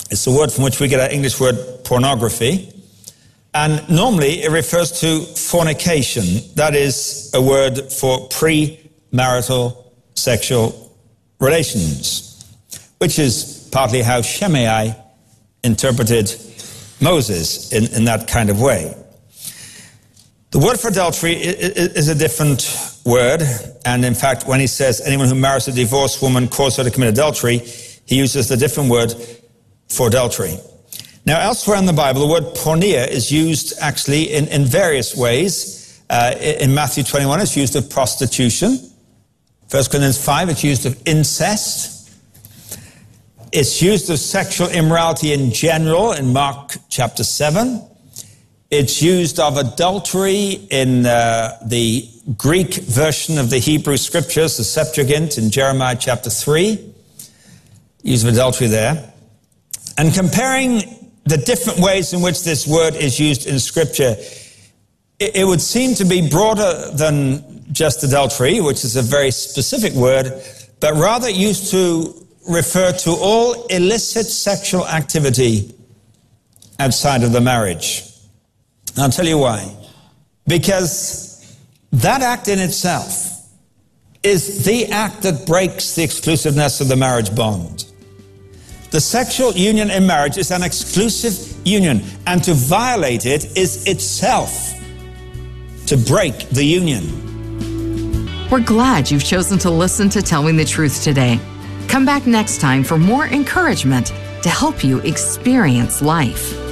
It's the word from which we get our English word pornography. And normally it refers to fornication. That is a word for premarital sexual relations, which is partly how Shimei interpreted Moses in that kind of way. The word for adultery is a different word, and in fact, when he says anyone who marries a divorced woman causes her to commit adultery, he uses the different word for adultery. Now, elsewhere in the Bible, the word porneia is used actually in various ways. In Matthew 21, it's used of prostitution. 1 Corinthians 5, it's used of incest. It's used of sexual immorality in general in Mark chapter 7. It's used of adultery in the Greek version of the Hebrew Scriptures, the Septuagint in Jeremiah chapter 3. Use of adultery there. And comparing the different ways in which this word is used in Scripture, it would seem to be broader than just adultery, which is a very specific word, but rather used to refer to all illicit sexual activity outside of the marriage. I'll tell you why. Because that act in itself is the act that breaks the exclusiveness of the marriage bond. The sexual union in marriage is an exclusive union, and to violate it is itself to break the union. We're glad you've chosen to listen to Telling the Truth today. Come back next time for more encouragement to help you experience life.